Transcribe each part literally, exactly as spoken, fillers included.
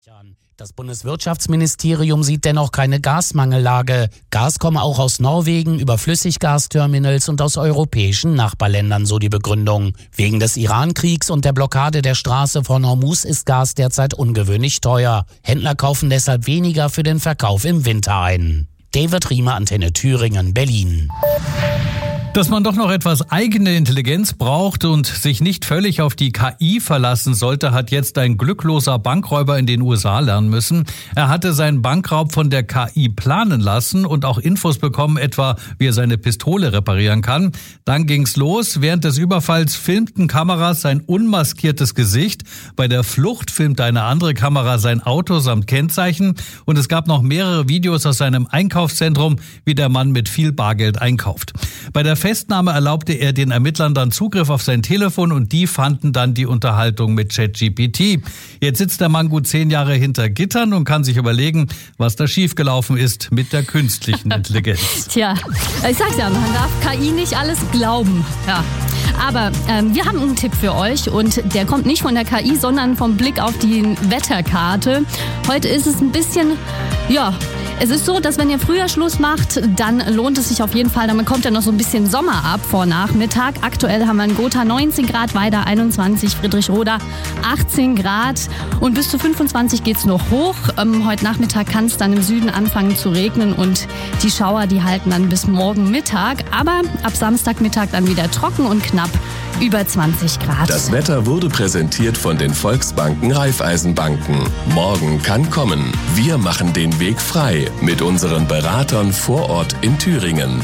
Das Bundeswirtschaftsministerium sieht dennoch keine Gasmangellage. Gas komme auch aus Norwegen über Flüssiggasterminals und aus europäischen Nachbarländern, so die Begründung. Wegen des Iran-Kriegs und der Blockade der Straße von Hormuz ist Gas derzeit ungewöhnlich teuer. Händler kaufen deshalb weniger für den Verkauf im Winter ein. David Riemer, Antenne Thüringen, Berlin. Dass man doch noch etwas eigene Intelligenz braucht und sich nicht völlig auf die K I verlassen sollte, hat jetzt ein glückloser Bankräuber in den U S A lernen müssen. Er hatte seinen Bankraub von der K I planen lassen und auch Infos bekommen, etwa wie er seine Pistole reparieren kann. Dann ging's los. Während des Überfalls filmten Kameras sein unmaskiertes Gesicht. Bei der Flucht filmte eine andere Kamera sein Auto samt Kennzeichen. Und es gab noch mehrere Videos aus seinem Einkaufszentrum, wie der Mann mit viel Bargeld einkauft. Bei der Festnahme erlaubte er den Ermittlern dann Zugriff auf sein Telefon und die fanden dann die Unterhaltung mit ChatGPT. Jetzt sitzt der Mann gut zehn Jahre hinter Gittern und kann sich überlegen, was da schiefgelaufen ist mit der künstlichen Intelligenz. Tja, ich sag's ja, man darf K I nicht alles glauben. Ja. Aber ähm, wir haben einen Tipp für euch und der kommt nicht von der K I, sondern vom Blick auf die Wetterkarte. Heute ist es ein bisschen, ja... Es ist so, dass wenn ihr früher Schluss macht, dann lohnt es sich auf jeden Fall. Dann kommt ja noch so ein bisschen Sommer ab vor Nachmittag. Aktuell haben wir in Gotha neunzehn Grad, Weida einundzwanzig, Friedrichroda achtzehn Grad und bis zu fünfundzwanzig geht's noch hoch. Ähm, heute Nachmittag kann es dann im Süden anfangen zu regnen und die Schauer, die halten dann bis morgen Mittag. Aber ab Samstagmittag dann wieder trocken und knapp über zwanzig Grad. Das Wetter wurde präsentiert von den Volksbanken Raiffeisenbanken. Morgen kann kommen. Wir machen den Weg frei mit unseren Beratern vor Ort in Thüringen.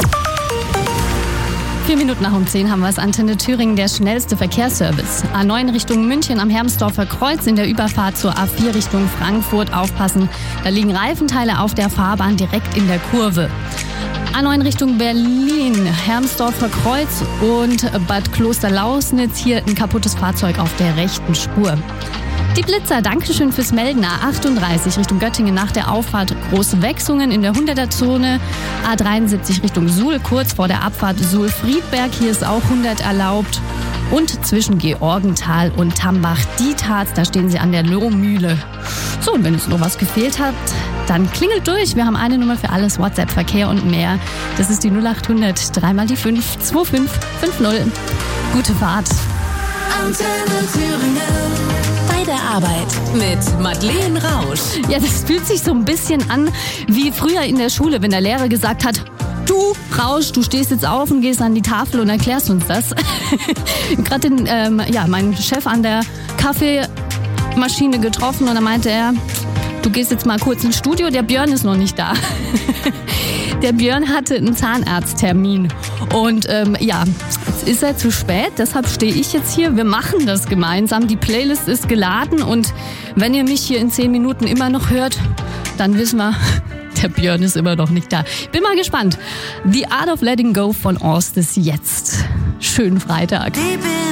Vier Minuten nach um zehn haben wir es. Antenne Thüringen, der schnellste Verkehrsservice. A neun Richtung München am Hermsdorfer Kreuz in der Überfahrt zur A vier Richtung Frankfurt. Aufpassen, da liegen Reifenteile auf der Fahrbahn direkt in der Kurve. A neun Richtung Berlin, Hermsdorfer Kreuz und Bad Klosterlausnitz. Hier ein kaputtes Fahrzeug auf der rechten Spur. Die Blitzer, Dankeschön fürs Melden. A achtunddreißig Richtung Göttingen nach der Auffahrt große Wechselungen in der hunderter-Zone. A dreiundsiebzig Richtung Suhl, kurz vor der Abfahrt Suhl-Friedberg. Hier ist auch hundert erlaubt. Und zwischen Georgenthal und Tambach-Dietharz, da stehen Sie an der Lohmühle. So, und wenn es noch was gefehlt hat, dann klingelt durch. Wir haben eine Nummer für alles, WhatsApp, Verkehr und mehr. Das ist die null acht hundert, dreimal die fünf, zwei fünf fünf null. Gute Fahrt. Antenne Thüringen. Bei der Arbeit mit Madeleine Rausch. Ja, das fühlt sich so ein bisschen an wie früher in der Schule, wenn der Lehrer gesagt hat, du, Rausch, du stehst jetzt auf und gehst an die Tafel und erklärst uns das. Gerade den, ähm, ja, meinen Chef an der Kaffeemaschine getroffen und da meinte er, du gehst jetzt mal kurz ins Studio, der Björn ist noch nicht da. Der Björn hatte einen Zahnarzttermin und ähm, ja, jetzt ist er zu spät, deshalb stehe ich jetzt hier. Wir machen das gemeinsam, die Playlist ist geladen und wenn ihr mich hier in zehn Minuten immer noch hört, dann wissen wir, der Björn ist immer noch nicht da. Bin mal gespannt. The Art of Letting Go von Orsted jetzt. Schönen Freitag.